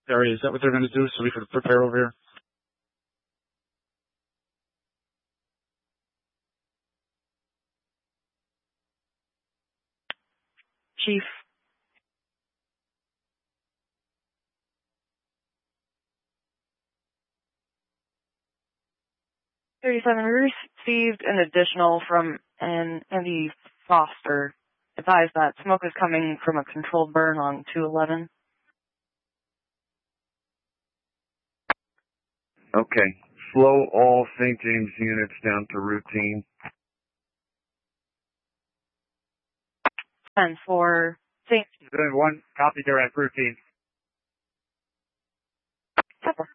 area. Is that what they're going to do so we could prepare over here? Chief. "37, we received an additional from Andy Foster. Advised that smoke is coming from a controlled burn on 211. Okay. Slow all St. James units down to routine. 10 for St. 1, copy direct routine. 4.